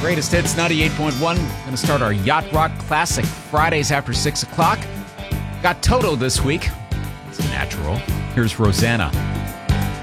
Greatest Hits 98.1. Going to start our Yacht Rock Classic Fridays after 6 o'clock. Got Toto this week. It's natural. Here's Rosanna.